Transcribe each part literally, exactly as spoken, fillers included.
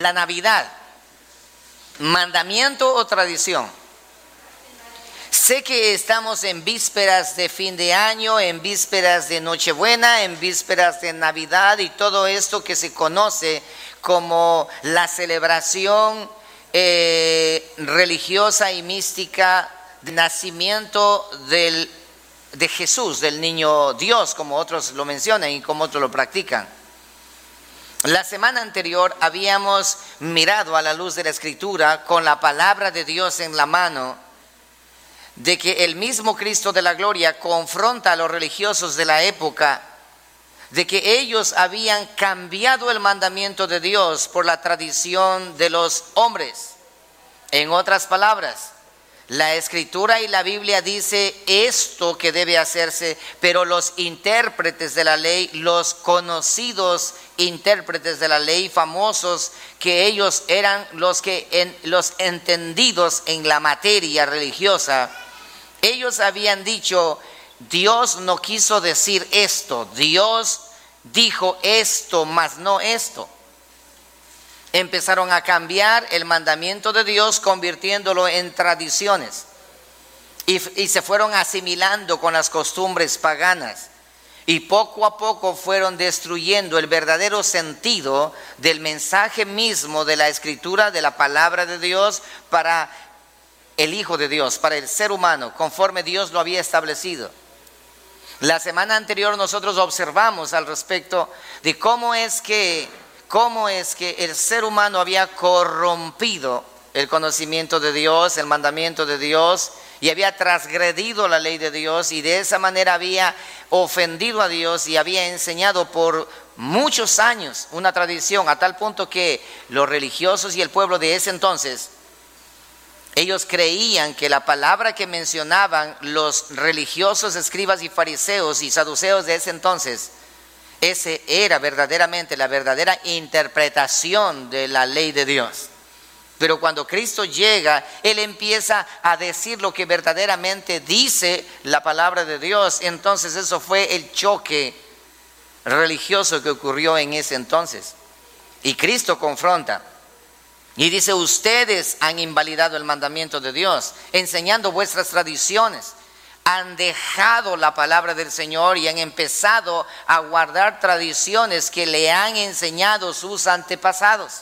la Navidad, ¿mandamiento o tradición? Sé que estamos en vísperas de fin de año, en vísperas de Nochebuena, en vísperas de Navidad y todo esto que se conoce como la celebración eh, religiosa y mística de nacimiento del, de Jesús, del niño Dios, como otros lo mencionan y como otros lo practican. La semana anterior habíamos mirado a la luz de la Escritura con la palabra de Dios en la mano, de que el mismo Cristo de la gloria confronta a los religiosos de la época, de que ellos habían cambiado el mandamiento de Dios por la tradición de los hombres. En otras palabras, la Escritura y la Biblia dice esto que debe hacerse, pero los intérpretes de la ley, los conocidos intérpretes de la ley, famosos, que ellos eran los que en, los entendidos en la materia religiosa, ellos habían dicho, Dios no quiso decir esto, Dios dijo esto, mas no esto. Empezaron a cambiar el mandamiento de Dios, convirtiéndolo en tradiciones, y, y se fueron asimilando con las costumbres paganas, y poco a poco fueron destruyendo el verdadero sentido del mensaje mismo de la Escritura, de la palabra de Dios para el Hijo de Dios, para el ser humano, conforme Dios lo había establecido. La semana anterior nosotros observamos al respecto de cómo es que, cómo es que el ser humano había corrompido el conocimiento de Dios, el mandamiento de Dios, y había transgredido la ley de Dios, y de esa manera había ofendido a Dios y había enseñado por muchos años una tradición, a tal punto que los religiosos y el pueblo de ese entonces, ellos creían que la palabra que mencionaban los religiosos, escribas y fariseos y saduceos de ese entonces, ese era verdaderamente la verdadera interpretación de la ley de Dios. Pero cuando Cristo llega, Él empieza a decir lo que verdaderamente dice la palabra de Dios. Entonces eso fue el choque religioso que ocurrió en ese entonces. Y Cristo confronta y dice, ustedes han invalidado el mandamiento de Dios, enseñando vuestras tradiciones. Han dejado la palabra del Señor y han empezado a guardar tradiciones que le han enseñado sus antepasados.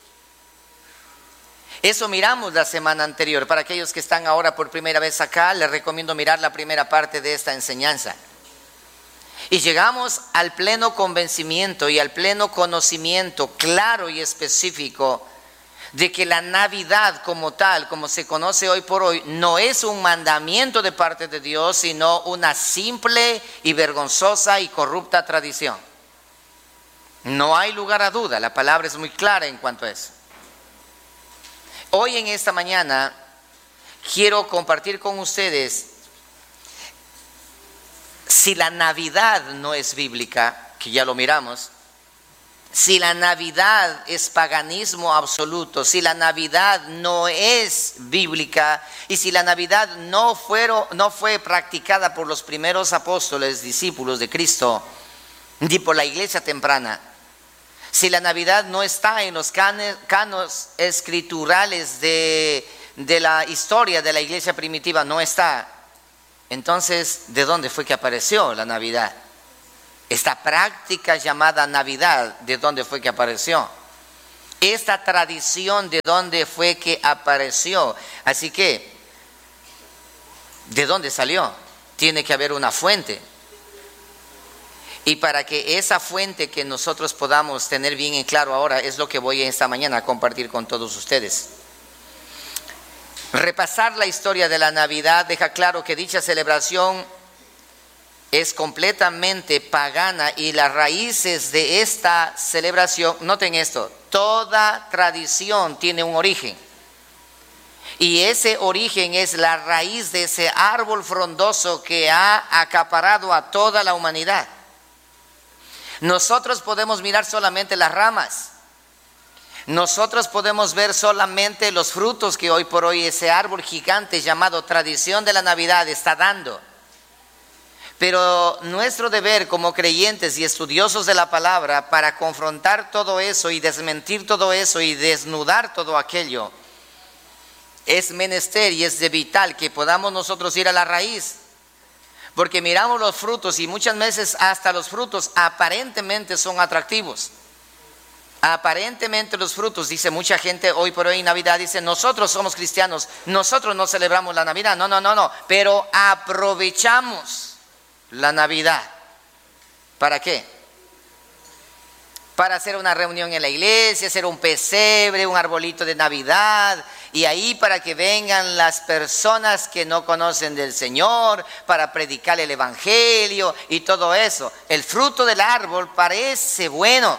Eso miramos la semana anterior. Para aquellos que están ahora por primera vez acá, les recomiendo mirar la primera parte de esta enseñanza. Y llegamos al pleno convencimiento y al pleno conocimiento claro y específico de que la Navidad como tal, como se conoce hoy por hoy, no es un mandamiento de parte de Dios, sino una simple y vergonzosa y corrupta tradición. No hay lugar a duda, la palabra es muy clara en cuanto a eso. Hoy en esta mañana quiero compartir con ustedes, si la Navidad no es bíblica, que ya lo miramos, si la Navidad es paganismo absoluto, si la Navidad no es bíblica y si la Navidad no, fueron, no fue practicada por los primeros apóstoles, discípulos de Cristo, ni por la iglesia temprana, si la Navidad no está en los canos, canos escriturales de, de la historia de la iglesia primitiva, no está, entonces, ¿de dónde fue que apareció la Navidad? Esta práctica llamada Navidad, ¿de dónde fue que apareció? Esta tradición, ¿de dónde fue que apareció? Así que, ¿de dónde salió? Tiene que haber una fuente. Y para que esa fuente que nosotros podamos tener bien en claro ahora, es lo que voy esta mañana a compartir con todos ustedes. Repasar la historia de la Navidad deja claro que dicha celebración es completamente pagana y las raíces de esta celebración, noten esto, toda tradición tiene un origen. Y ese origen es la raíz de ese árbol frondoso que ha acaparado a toda la humanidad. Nosotros podemos mirar solamente las ramas. Nosotros podemos ver solamente los frutos que hoy por hoy ese árbol gigante llamado tradición de la Navidad está dando. Pero nuestro deber como creyentes y estudiosos de la palabra para confrontar todo eso y desmentir todo eso y desnudar todo aquello, es menester y es de vital que podamos nosotros ir a la raíz. Porque miramos los frutos y muchas veces hasta los frutos aparentemente son atractivos. Aparentemente los frutos, dice mucha gente hoy por hoy en Navidad, dice nosotros somos cristianos, nosotros no celebramos la Navidad. No, no, no, no, pero aprovechamos la Navidad. ¿Para qué? Para hacer una reunión en la iglesia, hacer un pesebre, un arbolito de Navidad, y ahí para que vengan las personas que no conocen del Señor, para predicar el evangelio y todo eso. El fruto del árbol parece bueno.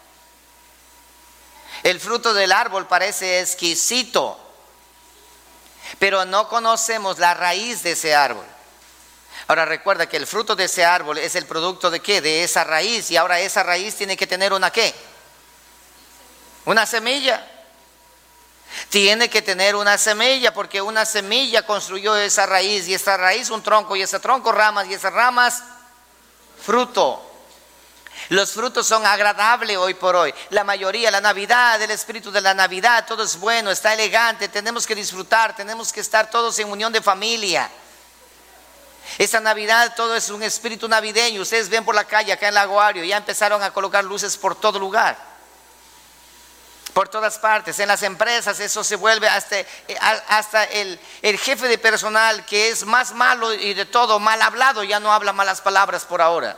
El fruto del árbol parece exquisito, pero no conocemos la raíz de ese árbol. Ahora recuerda que el fruto de ese árbol es el producto de qué, de esa raíz, y ahora esa raíz tiene que tener una qué, una semilla. Tiene que tener una semilla, porque una semilla construyó esa raíz, y esa raíz un tronco, y ese tronco ramas, y esas ramas fruto. Los frutos son agradables hoy por hoy. La mayoría, la Navidad, el espíritu de la Navidad, todo es bueno, está elegante, tenemos que disfrutar, tenemos que estar todos en unión de familia. Esa Navidad todo es un espíritu navideño. Ustedes ven por la calle acá en Lago Ario, ya empezaron a colocar luces por todo lugar, por todas partes. En las empresas eso se vuelve hasta, hasta el, el jefe de personal, que es más malo y de todo mal hablado, ya no habla malas palabras por ahora.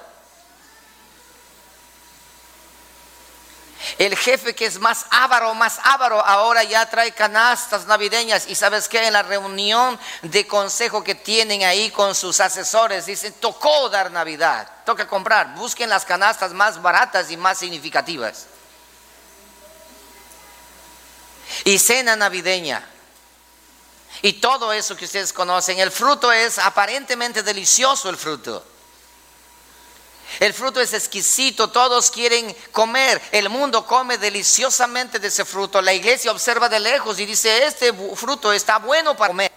El jefe que es más avaro, más avaro, ahora ya trae canastas navideñas. Y ¿sabes qué? En la reunión de consejo que tienen ahí con sus asesores, dicen, tocó dar Navidad, toca comprar, busquen las canastas más baratas y más significativas. Y cena navideña. Y todo eso que ustedes conocen. El fruto es aparentemente delicioso, el fruto. El fruto es exquisito, todos quieren comer. El mundo come deliciosamente de ese fruto. La iglesia observa de lejos y dice, este fruto está bueno para comer.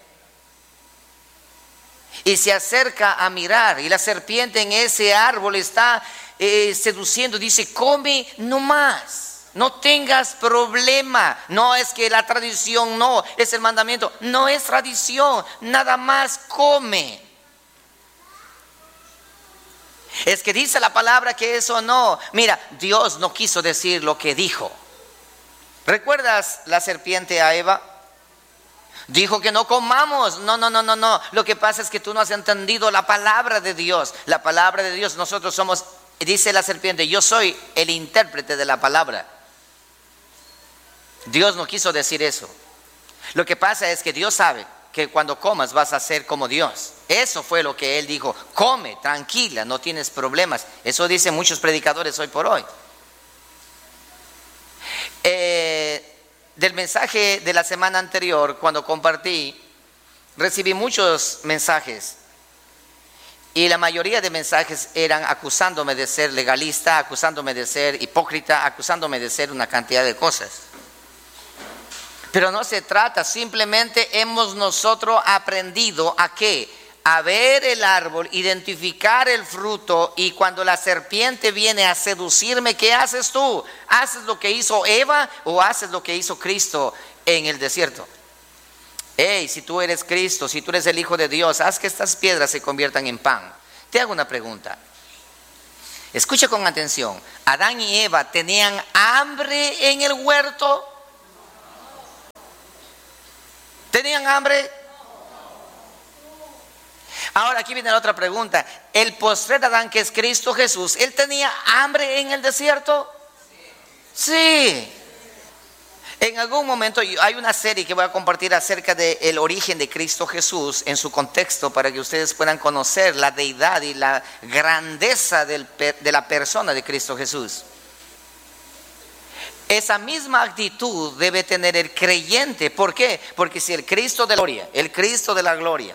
Y se acerca a mirar, y la serpiente en ese árbol está eh, seduciendo, dice, come no más, no tengas problema. No es que la tradición, no, es el mandamiento, no es tradición, nada más come. Es que dice la palabra que eso no. Mira, Dios no quiso decir lo que dijo. ¿Recuerdas la serpiente a Eva? Dijo que no comamos. No, no, no, no, no. Lo que pasa es que tú no has entendido la palabra de Dios. La palabra de Dios, nosotros somos, dice la serpiente, yo soy el intérprete de la palabra. Dios no quiso decir eso. Lo que pasa es que Dios sabe que cuando comas vas a ser como Dios. Eso fue lo que Él dijo. Come, tranquila, no tienes problemas. Eso dicen muchos predicadores hoy por hoy. Eh, del mensaje de la semana anterior, cuando compartí, recibí muchos mensajes. Y la mayoría de mensajes eran acusándome de ser legalista, acusándome de ser hipócrita, acusándome de ser una cantidad de cosas. Pero no se trata, simplemente hemos nosotros aprendido a qué, a ver el árbol, identificar el fruto, y cuando la serpiente viene a seducirme, ¿qué haces tú? ¿Haces lo que hizo Eva o haces lo que hizo Cristo en el desierto? Hey, si tú eres Cristo, si tú eres el Hijo de Dios, haz que estas piedras se conviertan en pan. Te hago una pregunta. Escucha con atención. ¿Adán y Eva tenían hambre en el huerto? ¿Tenían hambre? Ahora aquí viene la otra pregunta. El postrer Adán, que es Cristo Jesús, ¿él tenía hambre en el desierto? Sí. En algún momento hay una serie que voy a compartir acerca del origen de Cristo Jesús en su contexto, para que ustedes puedan conocer la deidad y la grandeza del, de la persona de Cristo Jesús. Esa misma actitud debe tener el creyente. ¿Por qué? Porque si el Cristo de la gloria, el Cristo de la gloria,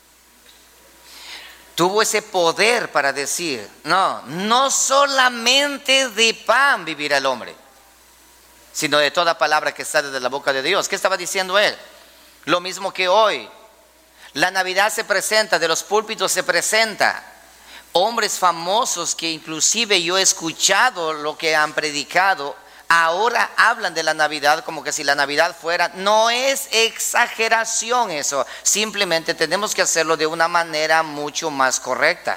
tuvo ese poder para decir, no, no solamente de pan vivirá el hombre, sino de toda palabra que sale de la boca de Dios. ¿Qué estaba diciendo él? Lo mismo que hoy. La Navidad se presenta, de los púlpitos se presenta Hombres famosos que inclusive yo he escuchado lo que han predicado, ahora hablan de la Navidad como que si la Navidad fuera. No es exageración eso, simplemente tenemos que hacerlo de una manera mucho más correcta.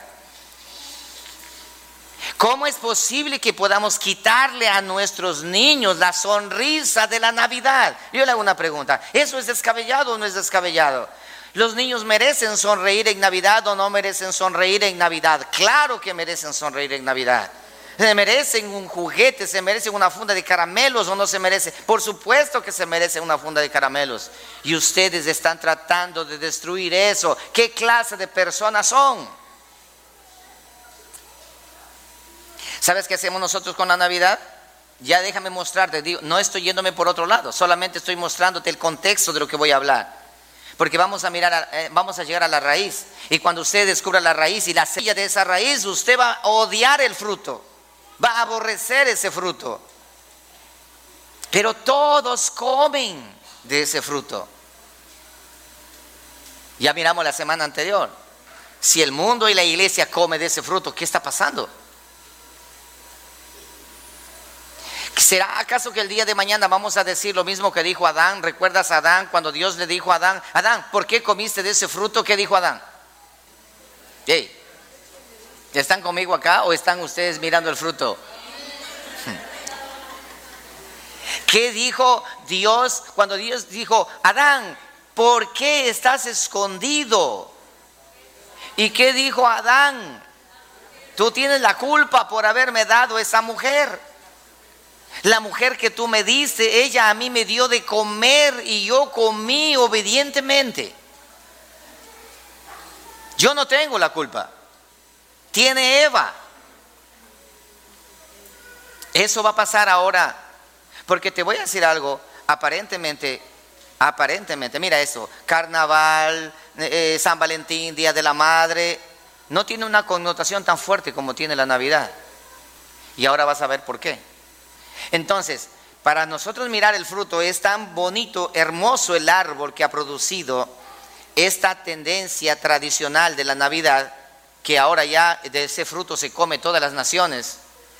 ¿Cómo es posible que podamos quitarle a nuestros niños la sonrisa de la Navidad? Yo le hago una pregunta, ¿eso es descabellado o no es descabellado? ¿Los niños merecen sonreír en Navidad o no merecen sonreír en Navidad? Claro que merecen sonreír en Navidad. ¿Se merecen un juguete? ¿Se merecen una funda de caramelos o no se merece? Por supuesto que se merecen una funda de caramelos. Y ustedes están tratando de destruir eso. ¿Qué clase de personas son? ¿Sabes qué hacemos nosotros con la Navidad? Ya déjame mostrarte, digo, no estoy yéndome por otro lado, solamente estoy mostrándote el contexto de lo que voy a hablar. Porque vamos a mirar, a, eh, vamos a llegar a la raíz. Y cuando usted descubra la raíz y la semilla de esa raíz, usted va a odiar el fruto. Va a aborrecer ese fruto. Pero todos comen de ese fruto. Ya miramos la semana anterior. Si el mundo y la iglesia comen de ese fruto, ¿qué está pasando? ¿Será acaso que el día de mañana vamos a decir lo mismo que dijo Adán? ¿Recuerdas a Adán cuando Dios le dijo a Adán, Adán, ¿por qué comiste de ese fruto? ¿Qué dijo Adán? Hey, ¿están conmigo acá o están ustedes mirando el fruto? ¿Qué dijo Dios cuando Dios dijo, Adán, ¿por qué estás escondido? ¿Y qué dijo Adán? Tú tienes la culpa por haberme dado esa mujer. La mujer que tú me diste, ella a mí me dio de comer y yo comí obedientemente. Yo no tengo la culpa. Tiene Eva. Eso va a pasar ahora. Porque te voy a decir algo, aparentemente, aparentemente, mira eso, carnaval, eh, San Valentín, Día de la Madre, no tiene una connotación tan fuerte como tiene la Navidad. Y ahora vas a ver por qué. Entonces, para nosotros mirar el fruto, es tan bonito, hermoso el árbol que ha producido esta tendencia tradicional de la Navidad, que ahora ya de ese fruto se come todas las naciones.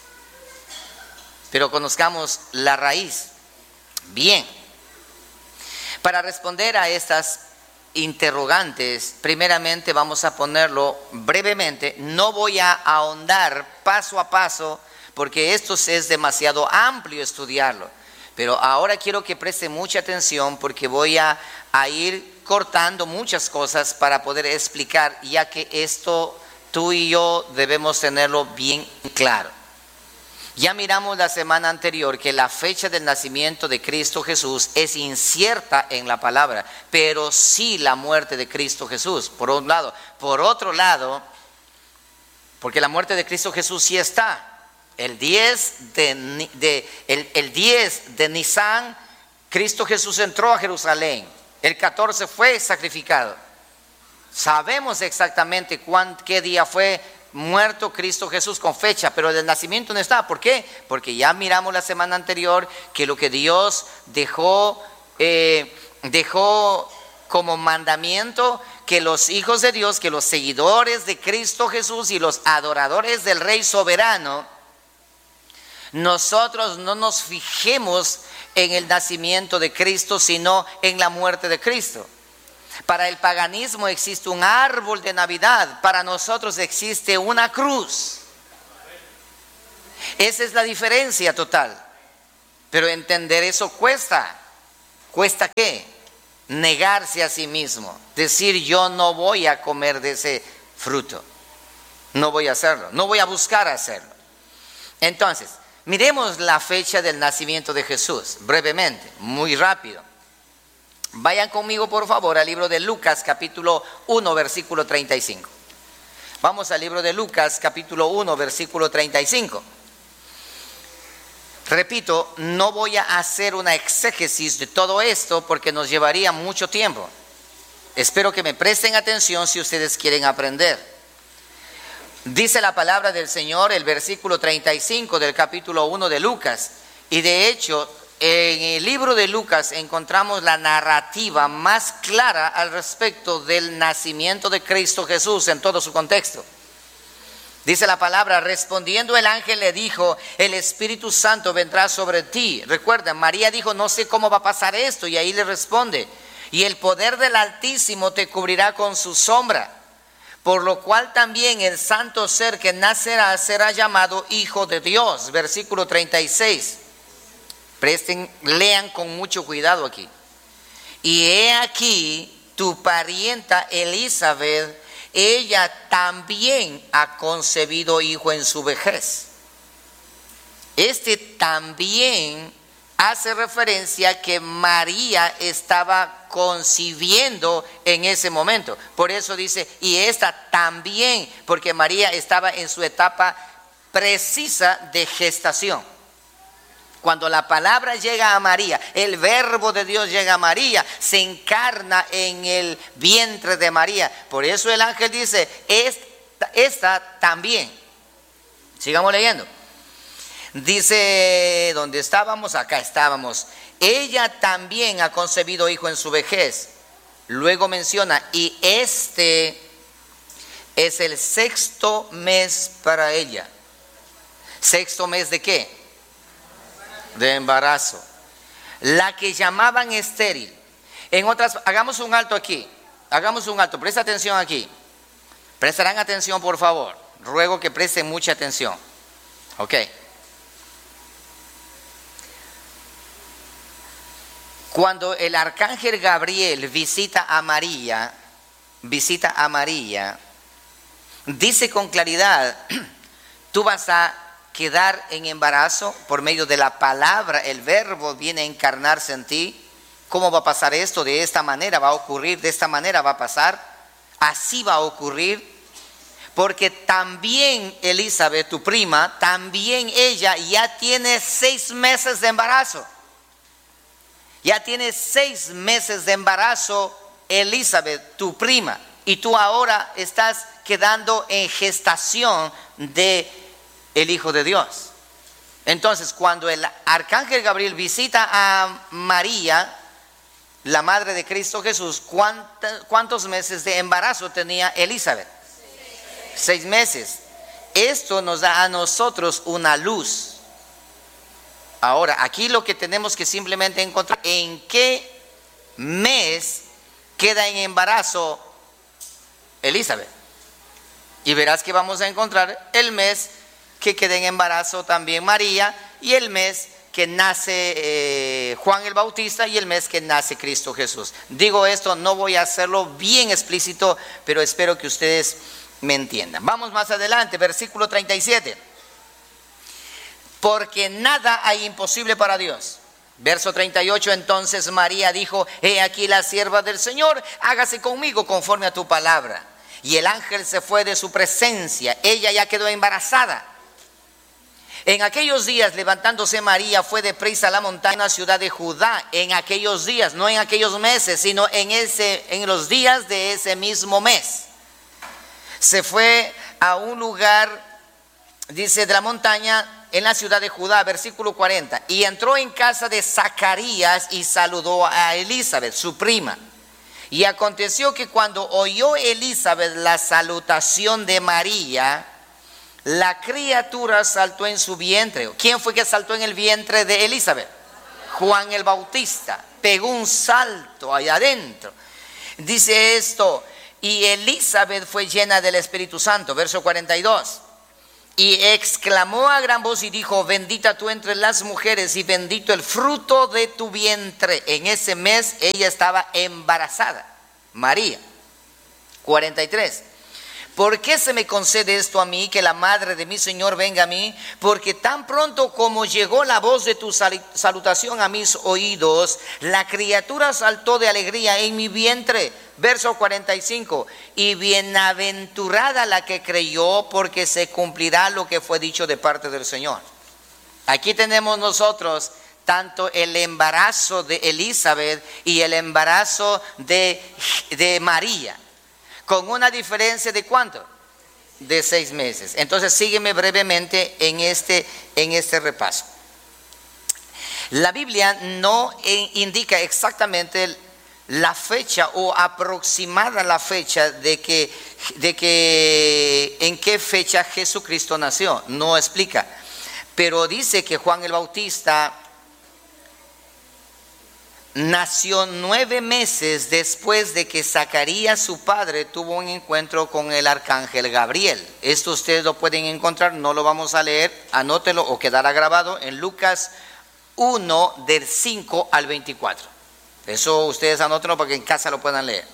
Pero conozcamos la raíz. Bien, para responder a estas interrogantes, primeramente vamos a ponerlo brevemente. No voy a ahondar paso a paso, porque esto es demasiado amplio estudiarlo. Pero ahora quiero que preste mucha atención, porque voy a, a ir cortando muchas cosas para poder explicar, ya que esto tú y yo debemos tenerlo bien claro. Ya miramos la semana anterior que la fecha del nacimiento de Cristo Jesús es incierta en la palabra, pero sí la muerte de Cristo Jesús, por un lado. Por otro lado, porque la muerte de Cristo Jesús sí está. El diez de, de, el, el diez de Nisan, Cristo Jesús entró a Jerusalén. El catorce fue sacrificado. Sabemos exactamente cuán, qué día fue muerto Cristo Jesús con fecha, pero el nacimiento no está. ¿Por qué? Porque ya miramos la semana anterior que lo que Dios dejó, eh, dejó como mandamiento, que los hijos de Dios, que los seguidores de Cristo Jesús y los adoradores del Rey soberano, nosotros no nos fijemos en el nacimiento de Cristo, sino en la muerte de Cristo. Para el paganismo existe un árbol de Navidad, para nosotros existe una cruz. Esa es la diferencia total. Pero entender eso cuesta. ¿Cuesta qué? Negarse a sí mismo. Decir, yo no voy a comer de ese fruto. No voy a hacerlo. No voy a buscar hacerlo. Entonces, miremos la fecha del nacimiento de Jesús, brevemente, muy rápido. Vayan conmigo, por favor, al libro de Lucas, capítulo uno, versículo treinta y cinco. Vamos al libro de Lucas, capítulo uno, versículo treinta y cinco. Repito, no voy a hacer una exégesis de todo esto porque nos llevaría mucho tiempo. Espero que me presten atención si ustedes quieren aprender. Dice la palabra del Señor, el versículo treinta y cinco del capítulo uno de Lucas. Y de hecho, en el libro de Lucas encontramos la narrativa más clara al respecto del nacimiento de Cristo Jesús en todo su contexto. Dice la palabra, respondiendo el ángel le dijo, el Espíritu Santo vendrá sobre ti. Recuerda, María dijo, no sé cómo va a pasar esto, y ahí le responde, y el poder del Altísimo te cubrirá con su sombra, por lo cual también el santo ser que nacerá será llamado Hijo de Dios. Versículo treinta y seis. Presten, lean con mucho cuidado aquí. Y he aquí tu parienta Elizabeth, ella también ha concebido hijo en su vejez. Este también hace referencia a que María estaba concibiendo en ese momento. Por eso dice, y esta también, porque María estaba en su etapa precisa de gestación. Cuando la palabra llega a María, el verbo de Dios llega a María, se encarna en el vientre de María. Por eso el ángel dice, esta, esta también. Sigamos leyendo. Dice, ¿dónde estábamos? Acá estábamos. Ella también ha concebido hijo en su vejez. Luego menciona, y este es el sexto mes para ella. ¿Sexto mes de qué? De embarazo. La que llamaban estéril. En otras, hagamos un alto aquí. Hagamos un alto. Presta atención aquí. Prestarán atención, por favor. Ruego que presten mucha atención. Ok. Cuando el arcángel Gabriel visita a María, visita a María, dice con claridad, tú vas a quedar en embarazo por medio de la palabra, el verbo viene a encarnarse en ti. ¿Cómo va a pasar esto? De esta manera va a ocurrir, de esta manera va a pasar, así va a ocurrir, porque también Elizabeth, tu prima, también ella ya tiene seis meses de embarazo. Ya tiene seis meses de embarazo Elizabeth, tu prima, y tú ahora estás quedando en gestación de el Hijo de Dios. Entonces, cuando el arcángel Gabriel visita a María, la madre de Cristo Jesús, ¿cuántos meses de embarazo tenía Elizabeth? Seis, Seis meses. Esto nos da a nosotros una luz. Ahora, aquí lo que tenemos que simplemente encontrar, ¿en qué mes queda en embarazo Elizabeth? Y verás que vamos a encontrar el mes que quede en embarazo también María, y el mes que nace eh, Juan el Bautista, y el mes que nace Cristo Jesús. Digo esto, no voy a hacerlo bien explícito, pero espero que ustedes me entiendan. Vamos más adelante, versículo treinta y siete. Porque nada hay imposible para Dios. Verso treinta y ocho, entonces María dijo, he aquí la sierva del Señor, hágase conmigo conforme a tu palabra. Y el ángel se fue de su presencia, ella ya quedó embarazada. En aquellos días, levantándose María, fue deprisa a la montaña, ciudad de Judá. En aquellos días, no en aquellos meses, sino en, ese, en los días de ese mismo mes. Se fue a un lugar, dice, de la montaña, en la ciudad de Judá, versículo cuarenta. Y entró en casa de Zacarías y saludó a Elizabeth, su prima. Y aconteció que cuando oyó Elizabeth la salutación de María, la criatura saltó en su vientre. ¿Quién fue que saltó en el vientre de Elizabeth? Juan el Bautista. Pegó un salto allá adentro. Dice esto, y Elizabeth fue llena del Espíritu Santo, verso cuarenta y dos. Y exclamó a gran voz y dijo, bendita tú entre las mujeres y bendito el fruto de tu vientre. En ese mes ella estaba embarazada, María. cuarenta y tres. ¿Por qué se me concede esto a mí, que la madre de mi Señor venga a mí? Porque tan pronto como llegó la voz de tu salutación a mis oídos, la criatura saltó de alegría en mi vientre. Verso cuarenta y cinco. Y bienaventurada la que creyó, porque se cumplirá lo que fue dicho de parte del Señor. Aquí tenemos nosotros tanto el embarazo de Elizabeth y el embarazo de, de María, con una diferencia de ¿cuánto? De seis meses. Entonces sígueme brevemente en este, en este repaso. La Biblia no indica exactamente la fecha o aproximada la fecha de que, de que en qué fecha Jesucristo nació. No explica. Pero dice que Juan el Bautista nació nueve meses después de que Zacarías, su padre, tuvo un encuentro con el arcángel Gabriel. Esto ustedes lo pueden encontrar, no lo vamos a leer, anótelo o quedará grabado en Lucas uno del cinco al veinticuatro. Eso ustedes anótenlo para que en casa lo puedan leer.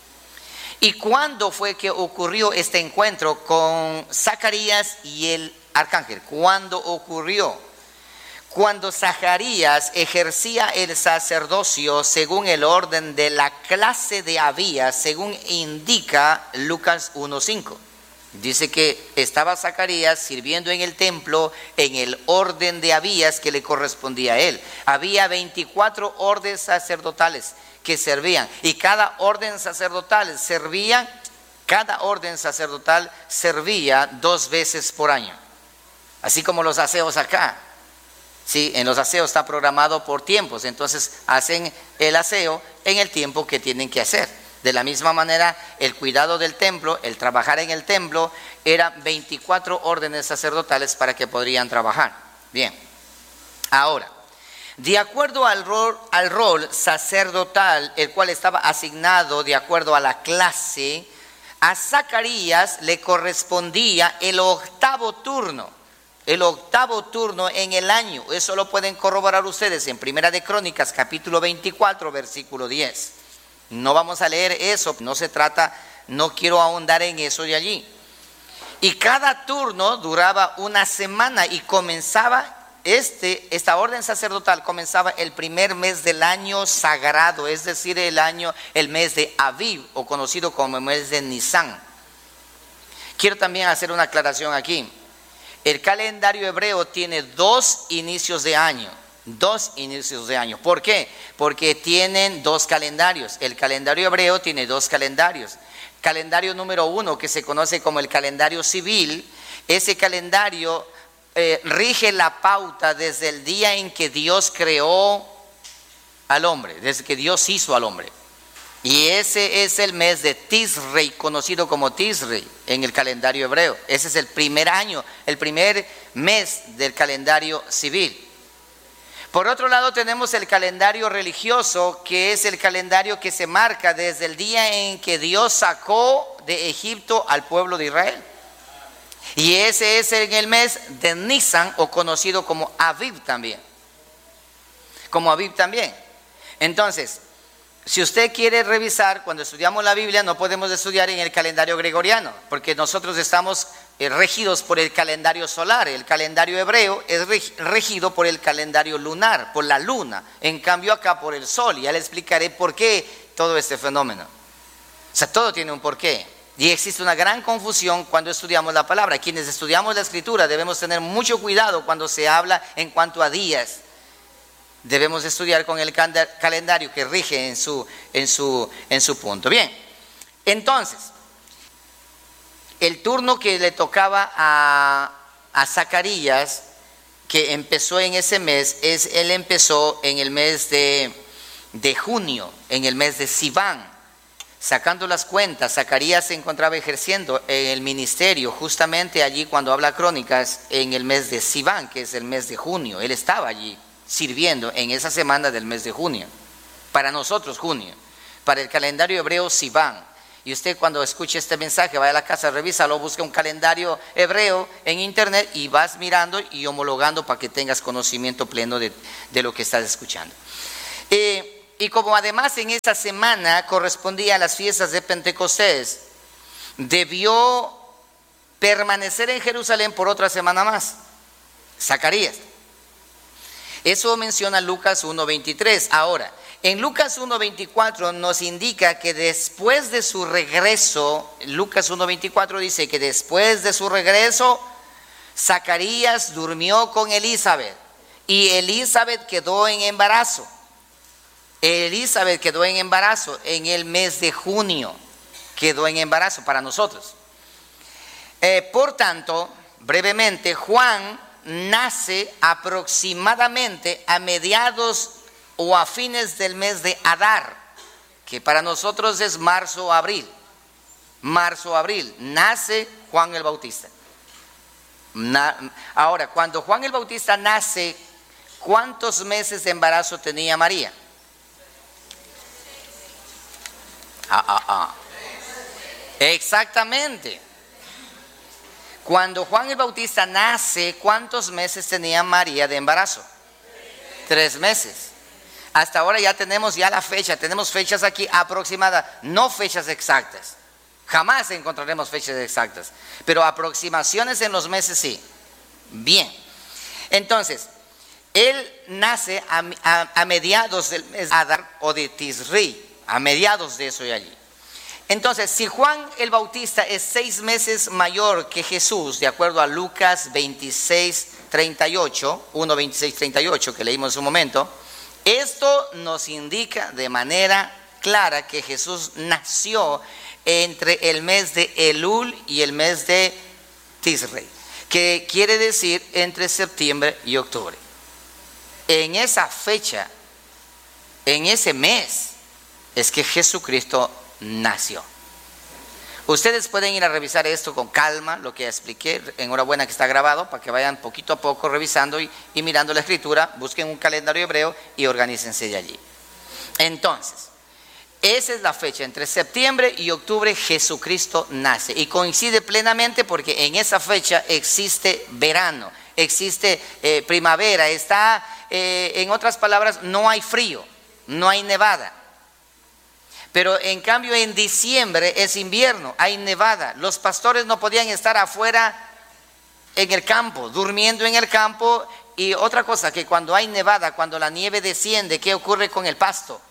¿Y cuándo fue que ocurrió este encuentro con Zacarías y el arcángel? ¿Cuándo ocurrió? Cuando Zacarías ejercía el sacerdocio según el orden de la clase de Abías, según indica Lucas uno cinco. Dice que estaba Zacarías sirviendo en el templo en el orden de Abías que le correspondía a él. Había veinticuatro órdenes sacerdotales que servían, y cada orden sacerdotal servía, cada orden sacerdotal servía dos veces por año. Así como los aseos acá. Sí, en los aseos está programado por tiempos, entonces hacen el aseo en el tiempo que tienen que hacer. De la misma manera, el cuidado del templo, el trabajar en el templo, eran veinticuatro órdenes sacerdotales para que podrían trabajar. Bien, ahora, de acuerdo al rol, al rol sacerdotal, el cual estaba asignado de acuerdo a la clase, a Zacarías le correspondía el octavo turno. El octavo turno en el año. Eso lo pueden corroborar ustedes en Primera de Crónicas, capítulo veinticuatro, versículo diez. No vamos a leer eso, no se trata, no quiero ahondar en eso de allí. Y cada turno duraba una semana y comenzaba, este, esta orden sacerdotal comenzaba el primer mes del año sagrado, es decir, el año, el mes de Aviv, o conocido como el mes de Nisan. Quiero también hacer una aclaración aquí. El calendario hebreo tiene dos inicios de año. Dos inicios de año. ¿Por qué? Porque tienen dos calendarios. El calendario hebreo tiene dos calendarios. Calendario número uno, que se conoce como el calendario civil. Ese calendario eh, rige la pauta desde el día en que Dios creó al hombre, desde que Dios hizo al hombre. Y ese es el mes de Tisrei, conocido como Tisrei en el calendario hebreo. Ese es el primer año, el primer mes del calendario civil. Por otro lado tenemos el calendario religioso, que es el calendario que se marca desde el día en que Dios sacó de Egipto al pueblo de Israel. Y ese es en el mes de Nisan, o conocido como Aviv también. Como Aviv también. Entonces, si usted quiere revisar, cuando estudiamos la Biblia no podemos estudiar en el calendario gregoriano, porque nosotros estamos regidos por el calendario solar. El calendario hebreo es regido por el calendario lunar, por la luna. En cambio acá por el sol. Y ya le explicaré por qué todo este fenómeno. O sea, todo tiene un porqué. Y existe una gran confusión cuando estudiamos la palabra. Quienes estudiamos la escritura debemos tener mucho cuidado cuando se habla en cuanto a días. Debemos estudiar con el calendario que rige en su, en su, en su punto. Bien, entonces, el turno que le tocaba a, a Zacarías, que empezó en ese mes, es, él empezó en el mes de, de junio, en el mes de Sivan. Sacando las cuentas, Zacarías se encontraba ejerciendo el ministerio justamente allí cuando habla Crónicas, en el mes de Sivan, que es el mes de junio. Él estaba allí sirviendo en esa semana del mes de junio. Para nosotros junio, para el calendario hebreo Sivan. Y usted cuando escuche este mensaje, vaya a la casa, revísalo, busca un calendario hebreo en internet y vas mirando y homologando para que tengas conocimiento pleno de, de lo que estás escuchando. Eh, y como además en esa semana correspondía a las fiestas de Pentecostés, debió permanecer en Jerusalén por otra semana más, Zacarías. Eso menciona Lucas uno veintitrés. Ahora, en Lucas uno veinticuatro nos indica que después de su regreso, Lucas uno veinticuatro dice que después de su regreso, Zacarías durmió con Elizabeth y Elizabeth quedó en embarazo. Elizabeth quedó en embarazo en el mes de junio, quedó en embarazo para nosotros. Eh, por tanto, brevemente, Juan nace aproximadamente a mediados o a fines del mes de Adar, que para nosotros es marzo o abril. Marzo o abril, nace Juan el Bautista. Na, ahora, cuando Juan el Bautista nace, ¿cuántos meses de embarazo tenía María? Ah, ah, ah. Exactamente. Cuando Juan el Bautista nace, ¿cuántos meses tenía María de embarazo? Tres meses. Hasta ahora ya tenemos ya la fecha, tenemos fechas aquí aproximadas, no fechas exactas. Jamás encontraremos fechas exactas, pero aproximaciones en los meses sí. Bien. Entonces, él nace a, a, a mediados del mes de Adar o de Tisri, a mediados de eso y allí. Entonces, si Juan el Bautista es seis meses mayor que Jesús, de acuerdo a Lucas veintiséis, treinta y ocho, uno, veintiséis, treinta y ocho, que leímos en un momento, esto nos indica de manera clara que Jesús nació entre el mes de Elul y el mes de Tisri, que quiere decir entre septiembre y octubre. En esa fecha, en ese mes, es que Jesucristo nació. Ustedes pueden ir a revisar esto con calma, lo que expliqué. Enhorabuena que está grabado, para que vayan poquito a poco revisando y, y mirando la escritura. Busquen un calendario hebreo y organícense de allí. Entonces, esa es la fecha, entre septiembre y octubre Jesucristo nace, y coincide plenamente porque en esa fecha existe verano, existe eh, primavera, está, eh, en otras palabras, no hay frío, no hay nevada. Pero en cambio en diciembre es invierno, hay nevada. Los pastores no podían estar afuera en el campo, durmiendo en el campo. Y otra cosa, que cuando hay nevada, cuando la nieve desciende, ¿qué ocurre con el pasto?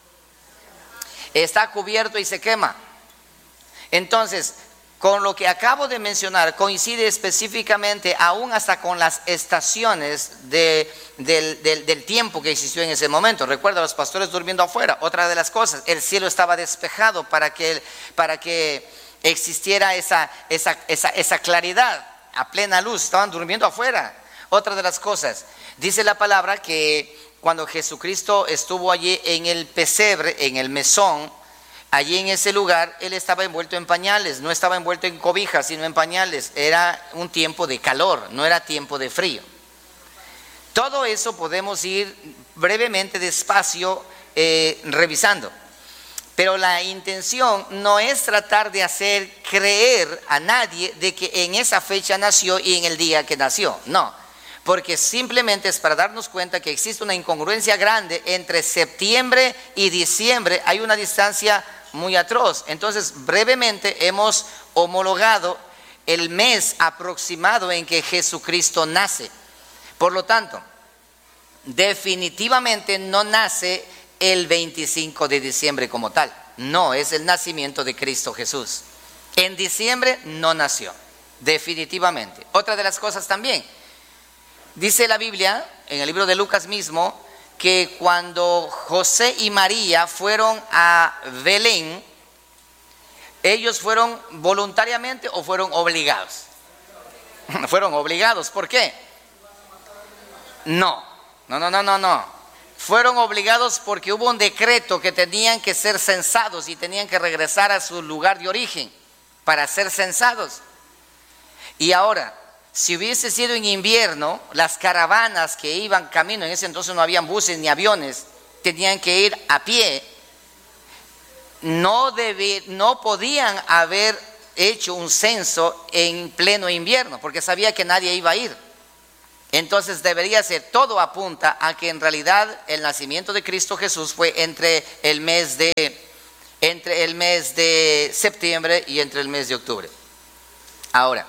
Está cubierto y se quema. Entonces, con lo que acabo de mencionar, coincide específicamente aún hasta con las estaciones de, del, del, del tiempo que existió en ese momento. Recuerda, los pastores durmiendo afuera. Otra de las cosas, el cielo estaba despejado para que, para que existiera esa, esa, esa, esa claridad a plena luz. Estaban durmiendo afuera. Otra de las cosas, dice la palabra que cuando Jesucristo estuvo allí en el pesebre, en el mesón, allí en ese lugar, él estaba envuelto en pañales, no estaba envuelto en cobijas, sino en pañales. Era un tiempo de calor, no era tiempo de frío. Todo eso podemos ir brevemente, despacio, eh, revisando. Pero la intención no es tratar de hacer creer a nadie de que en esa fecha nació y en el día que nació. No, porque simplemente es para darnos cuenta que existe una incongruencia grande entre septiembre y diciembre. Hay una distancia muy atroz. Entonces, brevemente hemos homologado el mes aproximado en que Jesucristo nace. Por lo tanto, definitivamente no nace el veinticinco de diciembre como tal. No, es el nacimiento de Cristo Jesús. En diciembre no nació, definitivamente. Otra de las cosas también, dice la Biblia, en el libro de Lucas mismo, que cuando José y María fueron a Belén, ¿ellos fueron voluntariamente o fueron obligados? Fueron obligados. ¿Por qué? No, no, no, no, no, no. Fueron obligados porque hubo un decreto que tenían que ser censados y tenían que regresar a su lugar de origen para ser censados. Y ahora, si hubiese sido en invierno, las caravanas que iban camino, en ese entonces no habían buses ni aviones, tenían que ir a pie. No, debí, no podían haber hecho un censo en pleno invierno, porque sabía que nadie iba a ir. Entonces debería ser, todo apunta a que en realidad el nacimiento de Cristo Jesús fue entre el mes de, entre el mes de septiembre y entre el mes de octubre. Ahora,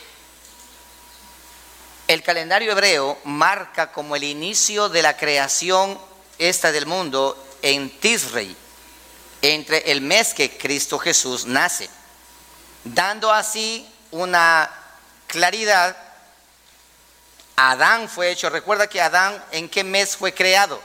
el calendario hebreo marca como el inicio de la creación esta del mundo en Tisri, entre el mes que Cristo Jesús nace, dando así una claridad. Adán fue hecho, recuerda que Adán, ¿en qué mes fue creado?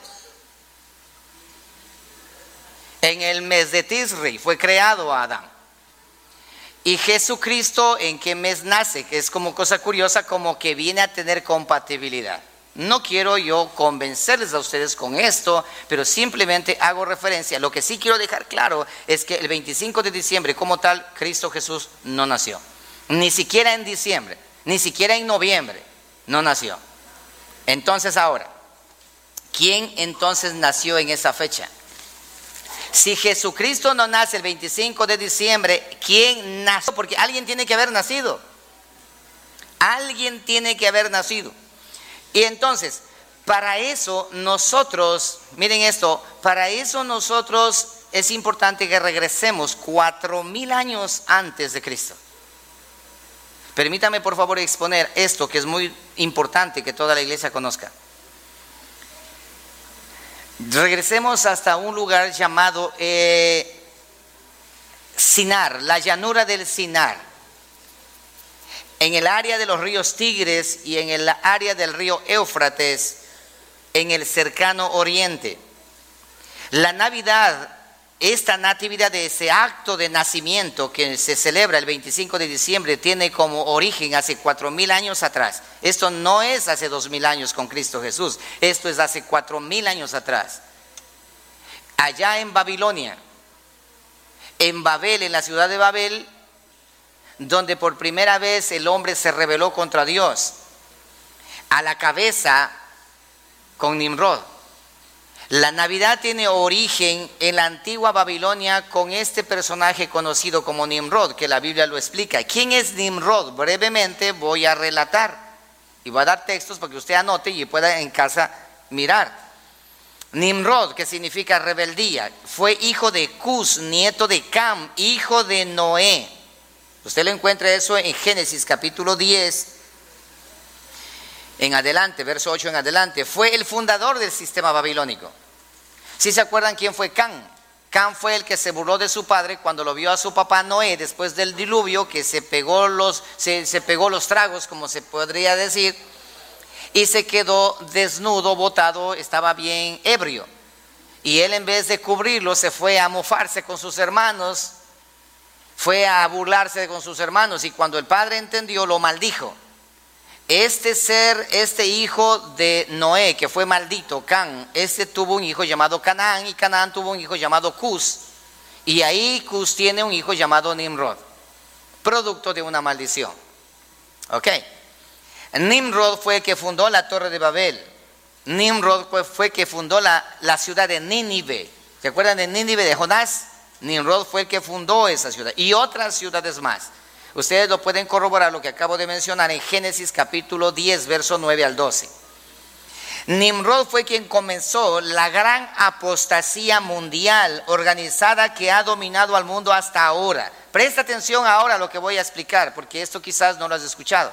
En el mes de Tisri fue creado Adán. Y Jesucristo, ¿en qué mes nace? Que es como cosa curiosa, como que viene a tener compatibilidad. No quiero yo convencerles a ustedes con esto, pero simplemente hago referencia. Lo que sí quiero dejar claro es que el veinticinco de diciembre como tal, Cristo Jesús no nació. Ni siquiera en diciembre, ni siquiera en noviembre, no nació. Entonces ahora, ¿quién entonces nació en esa fecha? Si Jesucristo no nace el veinticinco de diciembre, ¿quién nació? Porque alguien tiene que haber nacido. Alguien tiene que haber nacido. Y entonces, para eso nosotros, miren esto, para eso nosotros es importante que regresemos cuatro mil años antes de Cristo. Permítame por favor exponer esto que es muy importante que toda la iglesia conozca. Regresemos hasta un lugar llamado eh, Sinar, la llanura del Sinar. En el área de los ríos Tigres y en el área del río Éufrates, en el cercano oriente. La Navidad, esta natividad de ese acto de nacimiento que se celebra el veinticinco de diciembre, tiene como origen hace cuatro mil años atrás. Esto no es hace dos mil años con Cristo Jesús, esto es hace cuatro mil años atrás. Allá en Babilonia, en Babel, en la ciudad de Babel, donde por primera vez el hombre se rebeló contra Dios, a la cabeza con Nimrod. La Navidad tiene origen en la antigua Babilonia con este personaje conocido como Nimrod, que la Biblia lo explica. ¿Quién es Nimrod? Brevemente voy a relatar y voy a dar textos para que usted anote y pueda en casa mirar. Nimrod, que significa rebeldía, fue hijo de Cus, nieto de Cam, hijo de Noé. Usted lo encuentra eso en Génesis capítulo diez, en adelante, verso ocho en adelante. Fue el fundador del sistema babilónico. ¿Sí se acuerdan quién fue Cam? Cam fue el que se burló de su padre cuando lo vio a su papá Noé después del diluvio, que se pegó los, se, se pegó los tragos, como se podría decir, y se quedó desnudo, botado, estaba bien ebrio. Y él, en vez de cubrirlo, se fue a mofarse con sus hermanos, fue a burlarse con sus hermanos, y cuando el padre entendió, lo maldijo. Este ser, este hijo de Noé, que fue maldito, Can, este tuvo un hijo llamado Canaán, y Canaán tuvo un hijo llamado Cus, y ahí Cus tiene un hijo llamado Nimrod, producto de una maldición. Ok. Nimrod fue el que fundó la Torre de Babel. Nimrod fue el que fundó la, la ciudad de Nínive. ¿Se acuerdan de Nínive, de Jonás? Nimrod fue el que fundó esa ciudad y otras ciudades más. Ustedes lo pueden corroborar lo que acabo de mencionar en Génesis capítulo diez, verso nueve al doce. Nimrod fue quien comenzó la gran apostasía mundial organizada que ha dominado al mundo hasta ahora. Presta atención ahora a lo que voy a explicar, porque esto quizás no lo has escuchado.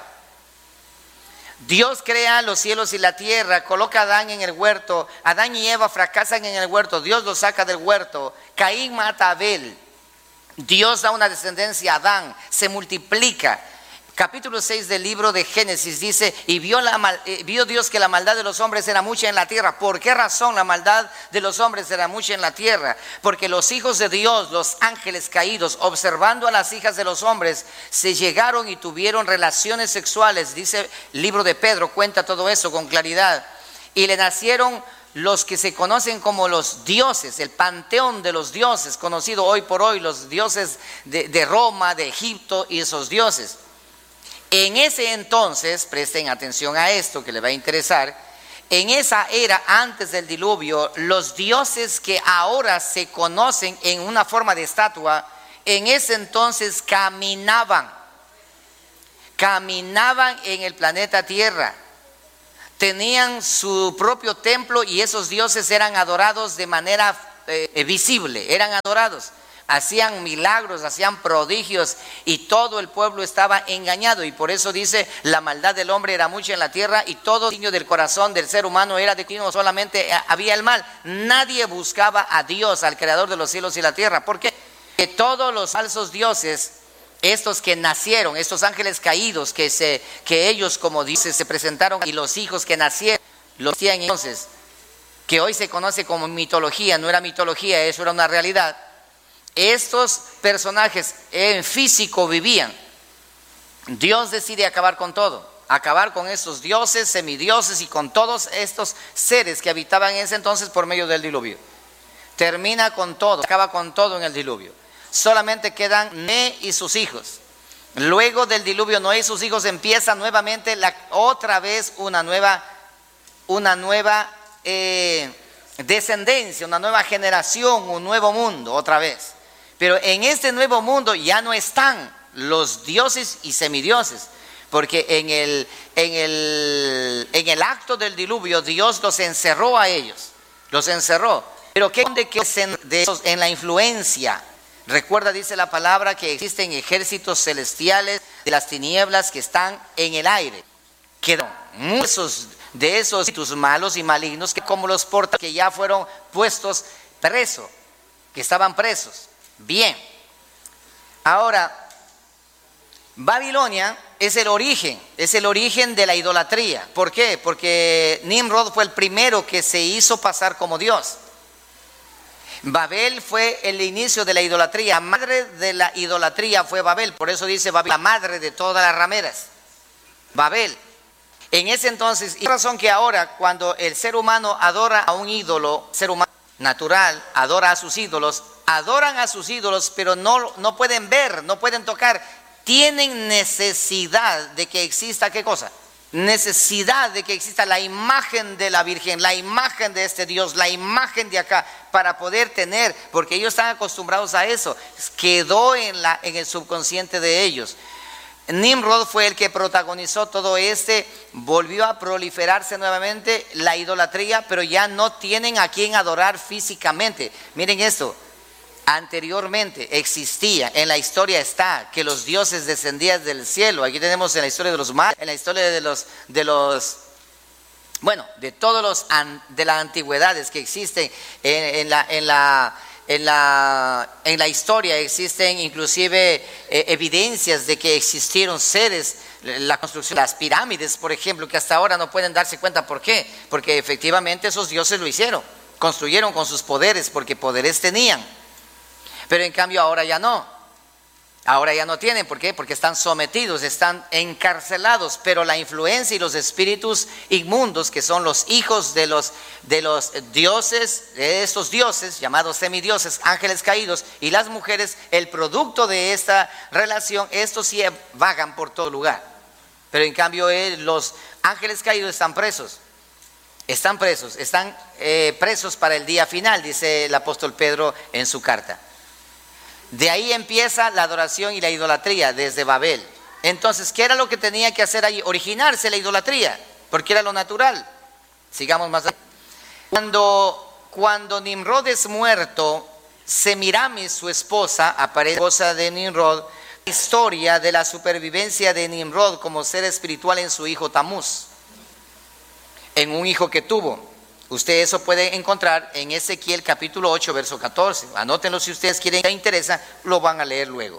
Dios crea los cielos y la tierra, coloca a Adán en el huerto, Adán y Eva fracasan en el huerto, Dios los saca del huerto, Caín mata a Abel, Dios da una descendencia a Adán, se multiplica. Capítulo seis del libro de Génesis dice, y vio, la mal, eh, vio Dios que la maldad de los hombres era mucha en la tierra. ¿Por qué razón la maldad de los hombres era mucha en la tierra? Porque los hijos de Dios, los ángeles caídos, observando a las hijas de los hombres, se llegaron y tuvieron relaciones sexuales. Dice el libro de Pedro, cuenta todo eso con claridad. Y le nacieron los que se conocen como los dioses, el panteón de los dioses, conocido hoy por hoy, los dioses de, de Roma, de Egipto y esos dioses. En ese entonces, presten atención a esto que les va a interesar, en esa era antes del diluvio, los dioses que ahora se conocen en una forma de estatua, en ese entonces caminaban, caminaban en el planeta Tierra, tenían su propio templo y esos dioses eran adorados de manera eh, visible, eran adorados. Hacían milagros, hacían prodigios y todo el pueblo estaba engañado, y por eso dice, la maldad del hombre era mucha en la tierra y todo signo del corazón del ser humano era de que no solamente había el mal. Nadie buscaba a Dios, al creador de los cielos y la tierra. ¿Por qué? Porque todos los falsos dioses, estos que nacieron, estos ángeles caídos que, se, que ellos como dioses se presentaron, y los hijos que nacieron, los hacían entonces, que hoy se conoce como mitología, no era mitología, eso era una realidad. Estos personajes en físico vivían. Dios decide acabar con todo. acabar con estos dioses, semidioses y con todos estos seres que habitaban en ese entonces por medio del diluvio. Termina con todo, acaba con todo en el diluvio. Solamente quedan Noé y sus hijos. Luego del diluvio, Noé y sus hijos empieza nuevamente la, otra vez una nueva, una nueva eh, descendencia, una nueva generación, un nuevo mundo otra vez. Pero en este nuevo mundo ya no están los dioses y semidioses, porque en el, en el, en el acto del diluvio Dios los encerró a ellos, los encerró. Pero ¿qué de que de esos en la influencia? Recuerda, dice la palabra, que existen ejércitos celestiales de las tinieblas que están en el aire. Quedan muchos de esos espíritus malos y malignos que como los portan, que ya fueron puestos presos, que estaban presos. Bien. Ahora, Babilonia es el origen, es el origen de la idolatría. ¿Por qué? Porque Nimrod fue el primero que se hizo pasar como Dios. Babel fue el inicio de la idolatría. La madre de la idolatría fue Babel. Por eso dice Babel, la madre de todas las rameras. Babel. En ese entonces, y la razón que ahora cuando el ser humano adora a un ídolo, ser humano natural, adora a sus ídolos, adoran a sus ídolos, pero no, no pueden ver, no pueden tocar. Tienen necesidad de que exista, ¿qué cosa? Necesidad de que exista la imagen de la Virgen, la imagen de este Dios, la imagen de acá, para poder tener, porque ellos están acostumbrados a eso, quedó en, la, en el subconsciente de ellos. Nimrod fue el que protagonizó todo este, volvió a proliferarse nuevamente la idolatría, pero ya no tienen a quien adorar físicamente. Miren esto. Anteriormente existía, en la historia está, que los dioses descendían del cielo. Aquí tenemos en la historia de los mayas, en la historia de los, de los, bueno, de todos los, de las antigüedades que existen en, en, la, en, la, en, la, en la historia, existen inclusive eh, evidencias de que existieron seres, la construcción de las pirámides, por ejemplo, que hasta ahora no pueden darse cuenta. ¿Por qué? Porque efectivamente esos dioses lo hicieron, construyeron con sus poderes, porque poderes tenían. Pero en cambio ahora ya no, ahora ya no tienen. ¿Por qué? Porque están sometidos, están encarcelados. Pero la influencia y los espíritus inmundos, que son los hijos de los, de los dioses, de estos dioses llamados semidioses, ángeles caídos, y las mujeres, el producto de esta relación, estos sí vagan por todo lugar. Pero en cambio eh, los ángeles caídos están presos. Están presos, están eh, presos para el día final, dice el apóstol Pedro en su carta. De ahí empieza la adoración y la idolatría desde Babel. Entonces, ¿qué era lo que tenía que hacer ahí? Originarse la idolatría, porque era lo natural. Sigamos más adelante. Cuando, cuando Nimrod es muerto, Semiramis, su esposa, aparece esposa de Nimrod, la historia de la supervivencia de Nimrod como ser espiritual en su hijo Tamuz, en un hijo que tuvo. Usted eso puede encontrar en Ezequiel capítulo ocho, verso catorce. Anótenlo si ustedes quieren, les interesa, lo van a leer luego.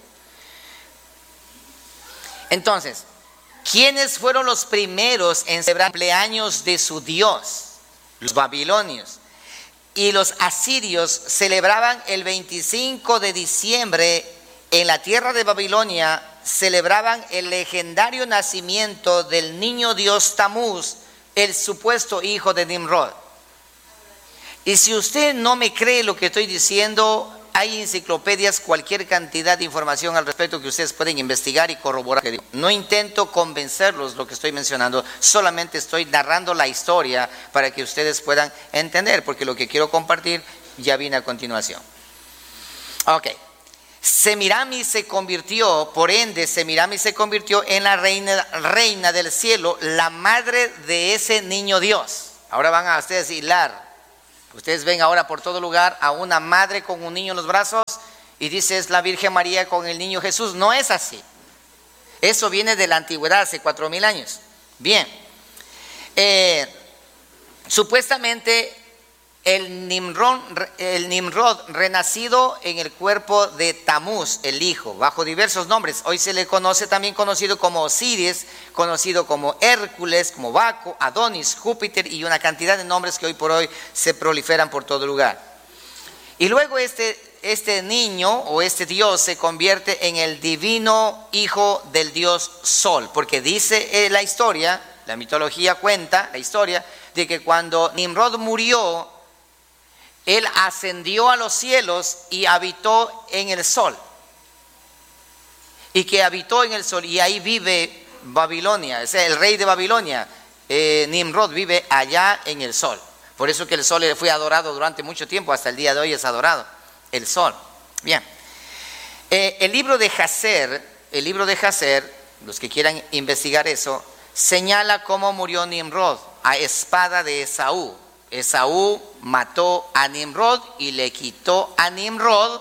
Entonces, ¿quiénes fueron los primeros en celebrar cumpleaños de su Dios? Los babilonios. Y los asirios celebraban el veinticinco de diciembre en la tierra de Babilonia, celebraban el legendario nacimiento del niño Dios Tamuz, el supuesto hijo de Nimrod. Y si usted no me cree lo que estoy diciendo, hay enciclopedias, cualquier cantidad de información al respecto que ustedes pueden investigar y corroborar. No intento convencerlos lo que estoy mencionando, solamente estoy narrando la historia para que ustedes puedan entender, porque lo que quiero compartir ya viene a continuación. Ok. Semiramis se convirtió, por ende, Semiramis se convirtió en la reina, reina del cielo, la madre de ese niño Dios. Ahora van a ustedes hilar. Ustedes ven ahora por todo lugar a una madre con un niño en los brazos y dice es la Virgen María con el niño Jesús. No es así. Eso viene de la antigüedad, hace cuatro mil años. Bien. Eh, supuestamente el Nimrod, el Nimrod renacido en el cuerpo de Tamuz, el hijo, bajo diversos nombres. Hoy se le conoce también conocido como Osiris, conocido como Hércules, como Baco, Adonis, Júpiter y una cantidad de nombres que hoy por hoy se proliferan por todo lugar. Y luego este este niño o este Dios se convierte en el divino hijo del Dios Sol, porque dice eh, la historia, la mitología cuenta la historia de que cuando Nimrod murió, él ascendió a los cielos y habitó en el sol. Y que habitó en el sol, y ahí vive Babilonia, o sea, el rey de Babilonia, eh, Nimrod, vive allá en el sol. Por eso que el sol fue adorado durante mucho tiempo, hasta el día de hoy es adorado, el sol. Bien, eh, el libro de Jacer, el libro de Jacer, los que quieran investigar eso, señala cómo murió Nimrod, a espada de Esaú. Esaú mató a Nimrod y le quitó a Nimrod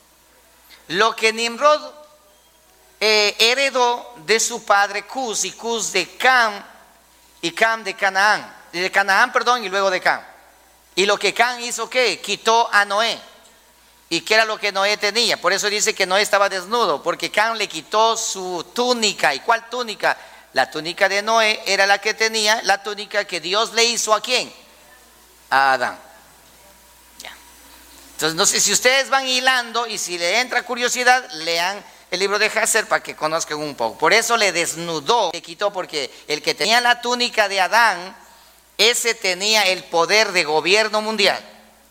lo que Nimrod eh, heredó de su padre Cus, y Cus de Cam, y Cam de Canaán, de Canaán, perdón, y luego de Cam. Y lo que Cam hizo, ¿qué? Quitó a Noé. ¿Y qué era lo que Noé tenía? Por eso dice que Noé estaba desnudo, porque Cam le quitó su túnica. ¿Y cuál túnica? La túnica de Noé era la que tenía, la túnica que Dios le hizo ¿a quién? A Adán. Ya. Entonces, no sé si ustedes van hilando, y si le entra curiosidad, lean el libro de Jacer para que conozcan un poco. Por eso le desnudó, le quitó, porque el que tenía la túnica de Adán, ese tenía el poder de gobierno mundial.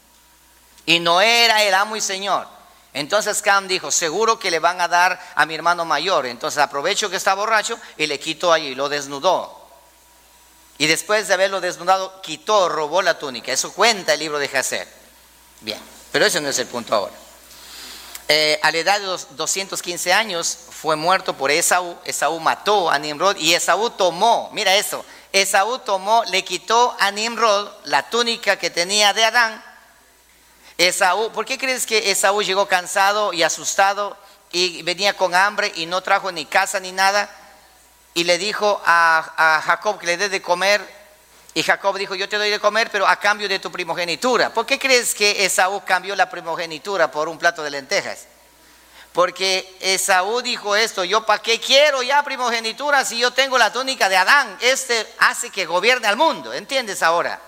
Y Noé era el amo y señor. Entonces Cam dijo, seguro que le van a dar a mi hermano mayor. Entonces aprovecho que está borracho y le quitó allí, lo desnudó. Y después de haberlo desnudado, quitó, robó la túnica. Eso cuenta el libro de Jacer. Bien, pero ese no es el punto ahora. Eh, a la edad de los doscientos quince años fue muerto por Esaú. Esaú mató a Nimrod y Esaú tomó, mira eso, Esaú tomó, le quitó a Nimrod la túnica que tenía de Adán. Esaú, ¿por qué crees que Esaú llegó cansado y asustado y venía con hambre y no trajo ni casa ni nada? Y le dijo a, a Jacob que le dé de comer, y Jacob dijo, yo te doy de comer, pero a cambio de tu primogenitura. ¿Por qué crees que Esaú cambió la primogenitura por un plato de lentejas? Porque Esaú dijo esto, yo para qué quiero ya primogenitura si yo tengo la túnica de Adán, este hace que gobierne al mundo, ¿entiendes ahora?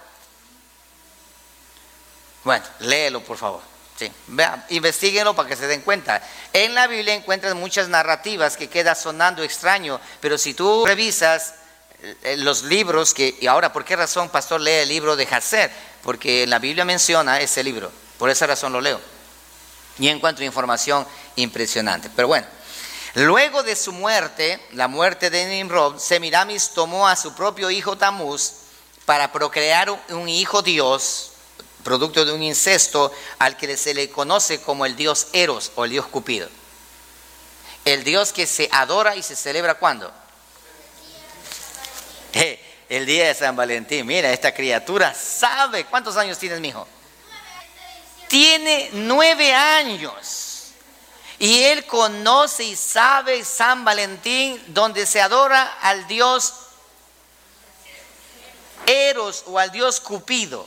Bueno, léelo por favor. Sí, vean, investíguenlo para que se den cuenta. En la Biblia encuentras muchas narrativas que queda sonando extraño, pero si tú revisas los libros que, y ahora, ¿por qué razón, pastor, lee el libro de Jacer? Porque la Biblia menciona ese libro, por esa razón lo leo. Y encuentro información impresionante. Pero bueno, luego de su muerte, la muerte de Nimrod, Semiramis tomó a su propio hijo Tamuz para procrear un hijo Dios, producto de un incesto al que se le conoce como el dios Eros o el dios Cupido. El dios que se adora y se celebra ¿cuándo? Eh, el día de San Valentín. Mira, esta criatura sabe. ¿Cuántos años tienes, mijo? Tiene nueve años. Y él conoce y sabe San Valentín, donde se adora al dios Eros o al dios Cupido.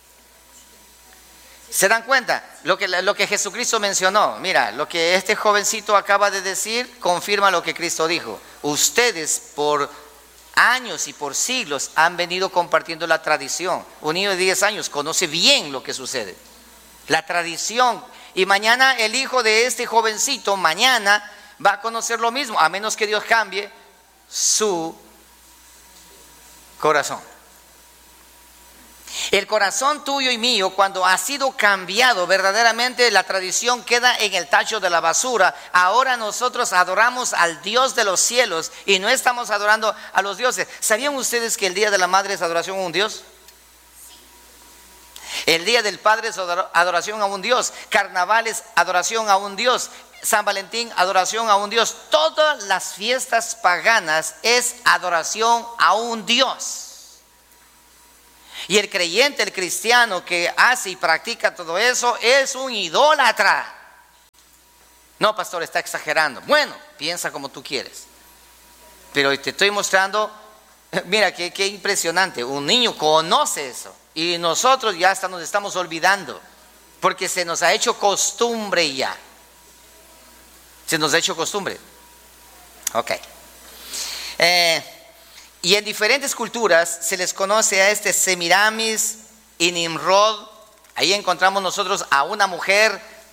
¿Se dan cuenta? Lo que, lo que Jesucristo mencionó. Mira, lo que este jovencito acaba de decir confirma lo que Cristo dijo. Ustedes por años y por siglos han venido compartiendo la tradición. Un niño de diez años conoce bien lo que sucede. La tradición. Y mañana el hijo de este jovencito, mañana va a conocer lo mismo, a menos que Dios cambie su corazón. El corazón tuyo y mío, cuando ha sido cambiado verdaderamente, la tradición queda en el tacho de la basura. Ahora nosotros adoramos al Dios de los cielos y no estamos adorando a los dioses. ¿Sabían ustedes que el Día de la Madre es adoración a un Dios? El Día del Padre es adoración a un Dios. Carnaval es adoración a un Dios. San Valentín, adoración a un Dios. Todas las fiestas paganas es adoración a un Dios. Y el creyente, el cristiano que hace y practica todo eso es un idólatra. No, pastor, está exagerando. Bueno, piensa como tú quieres. Pero te estoy mostrando, mira qué, qué impresionante. Un niño conoce eso y nosotros ya hasta nos estamos olvidando porque se nos ha hecho costumbre ya. Se nos ha hecho costumbre. Ok. Eh... Y en diferentes culturas se les conoce a este Semiramis y Nimrod. Ahí encontramos nosotros a una mujer,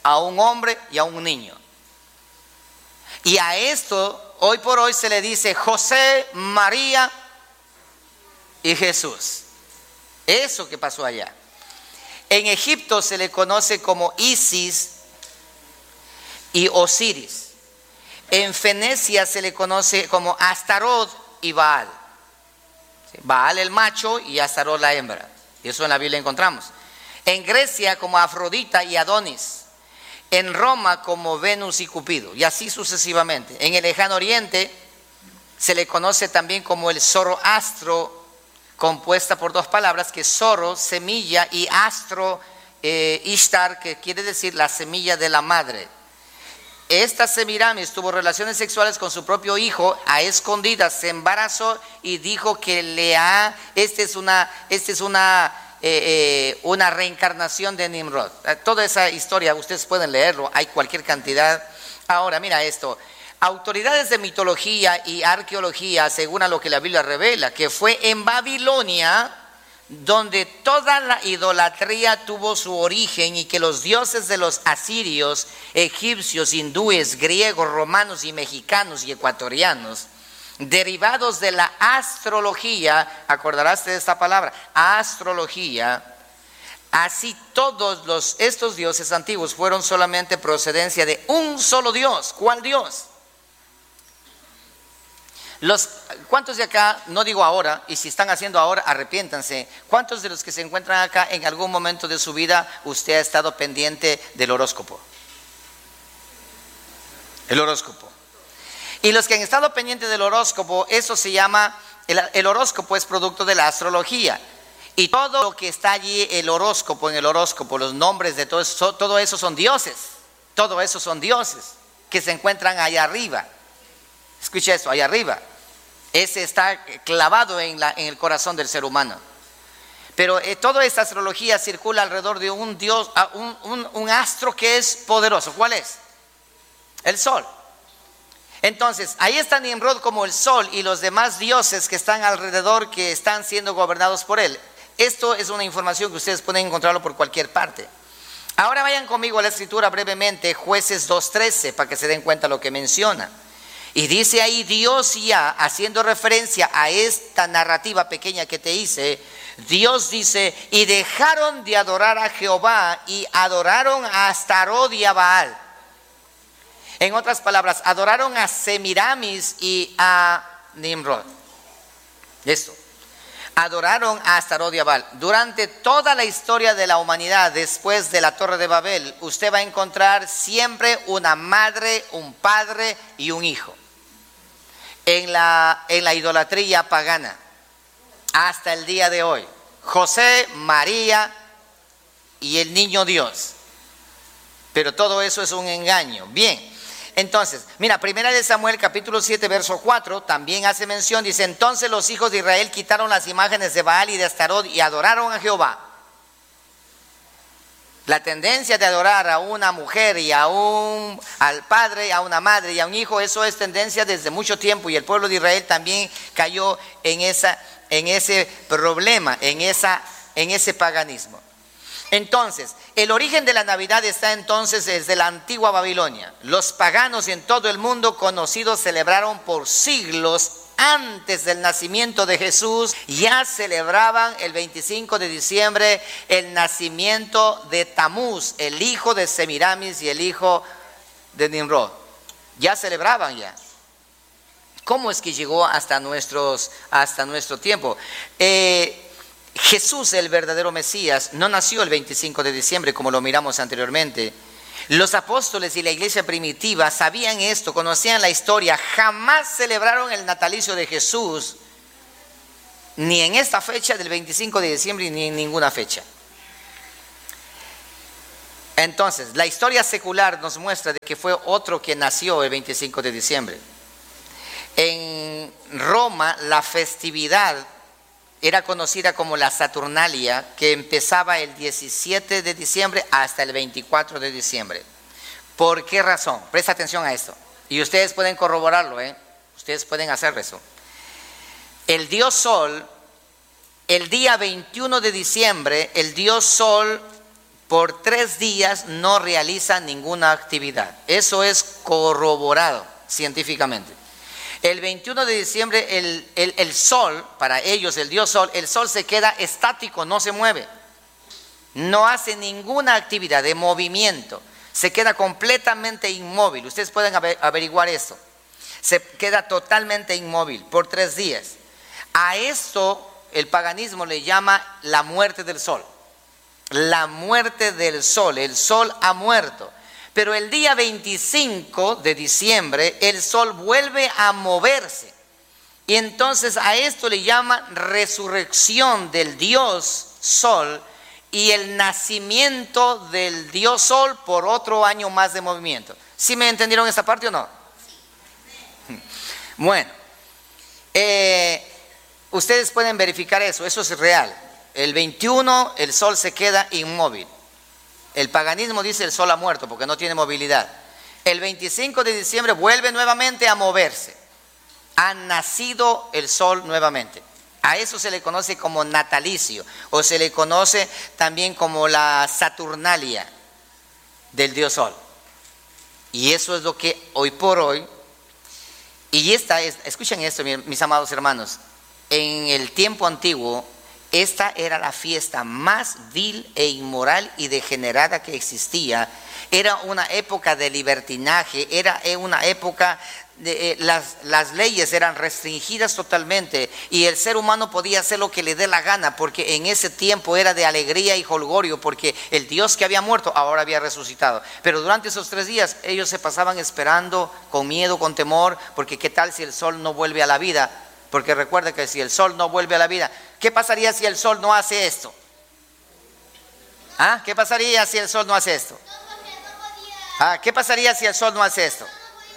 a un hombre y a un niño. Y a esto, hoy por hoy se le dice José, María y Jesús. Eso que pasó allá. En Egipto se le conoce como Isis y Osiris. En Fenicia se le conoce como Astarot y Baal. Baal el macho y Astarot la hembra. Eso en la Biblia encontramos. En Grecia como Afrodita y Adonis. En Roma como Venus y Cupido. Y así sucesivamente. En el lejano oriente se le conoce también como el Zoroastro, compuesta por dos palabras, que es Zoro, semilla, y Astro, eh, Ishtar, que quiere decir la semilla de la madre. Esta Semiramis tuvo relaciones sexuales con su propio hijo, a escondidas se embarazó y dijo que le ha, esta es una, esta es una, eh, eh, una reencarnación de Nimrod. Toda esa historia ustedes pueden leerlo, hay cualquier cantidad. Ahora mira esto, autoridades de mitología y arqueología aseguran lo que la Biblia revela, que fue en Babilonia donde toda la idolatría tuvo su origen y que los dioses de los asirios, egipcios, hindúes, griegos, romanos y mexicanos y ecuatorianos, derivados de la astrología, acordarás de esta palabra, astrología, así todos los, estos dioses antiguos fueron solamente procedencia de un solo Dios. ¿Cuál Dios? Los, ¿cuántos de acá, no digo ahora, y si están haciendo ahora, arrepiéntanse? ¿Cuántos de los que se encuentran acá en algún momento de su vida usted ha estado pendiente del horóscopo? El horóscopo. Y los que han estado pendientes del horóscopo, eso se llama, el, el horóscopo es producto de la astrología. Y todo lo que está allí, el horóscopo, en el horóscopo, los nombres de todo eso, todo eso son dioses. Todo eso son dioses que se encuentran allá arriba. Escucha esto, allá arriba. Ese está clavado en, la, en el corazón del ser humano. Pero eh, toda esta astrología circula alrededor de un dios, un, un, un astro que es poderoso. ¿Cuál es? El sol. Entonces, ahí está Nimrod como el sol y los demás dioses que están alrededor, que están siendo gobernados por él. Esto es una información que ustedes pueden encontrarlo por cualquier parte. Ahora vayan conmigo a la escritura brevemente, Jueces dos trece, para que se den cuenta lo que menciona. Y dice ahí Dios ya, haciendo referencia a esta narrativa pequeña que te hice, Dios dice, y dejaron de adorar a Jehová y adoraron a Astarot y a Baal. En otras palabras, adoraron a Semiramis y a Nimrod. Esto. Adoraron a Astarot y a Baal. Durante toda la historia de la humanidad, después de la Torre de Babel, usted va a encontrar siempre una madre, un padre y un hijo. En la, en la idolatría pagana, hasta el día de hoy. José, María y el niño Dios. Pero todo eso es un engaño. Bien. Entonces, mira, primera de Samuel capítulo siete verso cuatro también hace mención, dice, entonces los hijos de Israel quitaron las imágenes de Baal y de Astarot y adoraron a Jehová. La tendencia de adorar a una mujer y a un, al padre, a una madre y a un hijo, eso es tendencia desde mucho tiempo y el pueblo de Israel también cayó en, esa, en ese problema, en, esa, en ese paganismo. Entonces, el origen de la Navidad está entonces desde la antigua Babilonia. Los paganos en todo el mundo conocidos celebraron por siglos antes del nacimiento de Jesús. Ya celebraban el veinticinco de diciembre el nacimiento de Tamuz, el hijo de Semiramis y el hijo de Nimrod. Ya celebraban ya. ¿Cómo es que llegó hasta, nuestros, hasta nuestro tiempo? Eh... Jesús, el verdadero Mesías, no nació el veinticinco de diciembre como lo miramos anteriormente. Los apóstoles y la iglesia primitiva sabían esto, conocían la historia, jamás celebraron el natalicio de Jesús, ni en esta fecha del veinticinco de diciembre ni en ninguna fecha. Entonces, la historia secular nos muestra de que fue otro que nació el veinticinco de diciembre. En Roma, la festividad era conocida como la Saturnalia, que empezaba el diecisiete de diciembre hasta el veinticuatro de diciembre. ¿Por qué razón? Presta atención a esto. Y ustedes pueden corroborarlo, ¿eh? Ustedes pueden hacer eso. El dios Sol, el día veintiuno de diciembre, el dios Sol por tres días no realiza ninguna actividad. Eso es corroborado científicamente. El veintiuno de diciembre el, el, el sol, para ellos el dios sol, el sol se queda estático, no se mueve. No hace ninguna actividad de movimiento. Se queda completamente inmóvil. Ustedes pueden averiguar esto. Se queda totalmente inmóvil por tres días. A esto el paganismo le llama la muerte del sol. La muerte del sol. El sol ha muerto. Pero el día veinticinco de diciembre el sol vuelve a moverse. Y entonces a esto le llaman resurrección del dios sol y el nacimiento del dios sol por otro año más de movimiento. ¿Sí me entendieron esta parte o no? Bueno, eh, ustedes pueden verificar eso, eso es real. El veintiuno el sol se queda inmóvil. El paganismo dice el sol ha muerto porque no tiene movilidad. El veinticinco de diciembre vuelve nuevamente a moverse. Ha nacido el sol nuevamente. A eso se le conoce como natalicio o se le conoce también como la Saturnalia del dios sol. Y eso es lo que hoy por hoy, y esta es, escuchen esto mis amados hermanos, en el tiempo antiguo esta era la fiesta más vil e inmoral y degenerada que existía. Era una época de libertinaje, era una época de, eh, las, las leyes eran restringidas totalmente y el ser humano podía hacer lo que le dé la gana, porque en ese tiempo era de alegría y jolgorio, porque el Dios que había muerto ahora había resucitado. Pero durante esos tres días ellos se pasaban esperando con miedo, con temor, porque qué tal si el sol no vuelve a la vida. Porque recuerda que si el sol no vuelve a la vida, ¿qué pasaría si el sol no hace esto? ¿Ah? ¿Qué pasaría si el sol no hace esto? Ah, ¿qué pasaría si el sol no hace esto?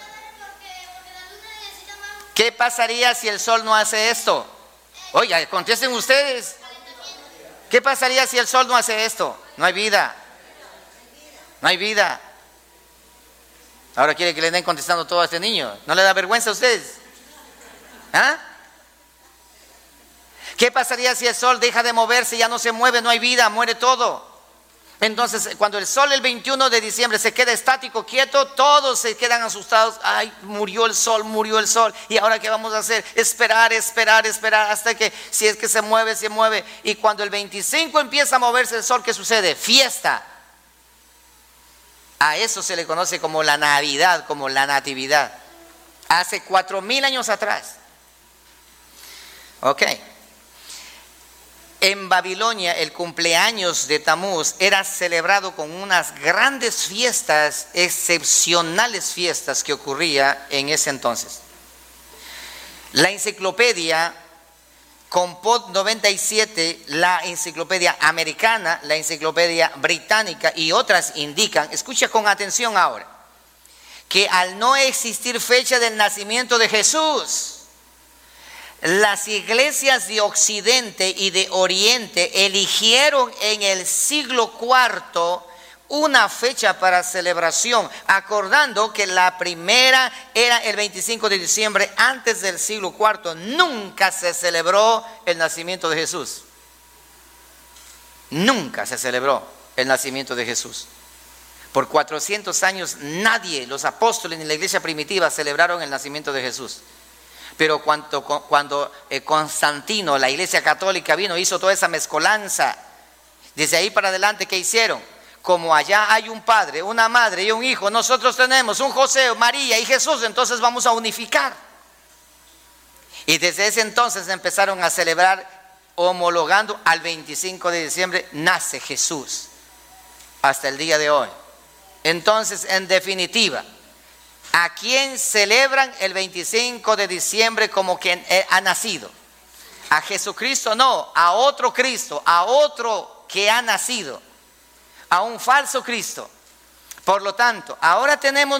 ¿Qué pasaría si el sol no hace esto? Oiga, contesten ustedes. ¿Qué pasaría si el sol no hace esto? No hay vida. No hay vida. Ahora quiere que le den contestando todo a este niño. ¿No le da vergüenza a ustedes? ¿Ah? ¿Qué pasaría si el sol deja de moverse, ya no se mueve, no hay vida, muere todo? Entonces, cuando el sol el veintiuno de diciembre se queda estático, quieto, todos se quedan asustados. Ay, murió el sol, murió el sol. ¿Y ahora qué vamos a hacer? Esperar, esperar, esperar hasta que, si es que se mueve, se mueve. Y cuando el veinticinco empieza a moverse el sol, ¿qué sucede? Fiesta. A eso se le conoce como la Navidad, como la Natividad. Hace cuatro mil años atrás. Ok. En Babilonia el cumpleaños de Tamuz era celebrado con unas grandes fiestas, excepcionales fiestas que ocurría en ese entonces. La enciclopedia Compot noventa y siete, la enciclopedia americana, la enciclopedia británica y otras indican, escucha con atención ahora, que al no existir fecha del nacimiento de Jesús, las iglesias de Occidente y de Oriente eligieron en el siglo cuarto una fecha para celebración, acordando que la primera era el veinticinco de diciembre. Antes del siglo cuarto nunca se celebró el nacimiento de Jesús. Nunca se celebró el nacimiento de Jesús. Por cuatrocientos años nadie, los apóstoles ni la iglesia primitiva celebraron el nacimiento de Jesús. Pero cuando, cuando eh, Constantino, la iglesia católica vino, hizo toda esa mezcolanza, desde ahí para adelante, ¿qué hicieron? Como allá hay un padre, una madre y un hijo, nosotros tenemos un José, María y Jesús, entonces vamos a unificar. Y desde ese entonces empezaron a celebrar, homologando al veinticinco de diciembre, nace Jesús, hasta el día de hoy. Entonces, en definitiva, ¿a quién celebran el veinticinco de diciembre como quien ha nacido? A Jesucristo no, a otro Cristo, a otro que ha nacido, a un falso Cristo. Por lo tanto, ahora tenemos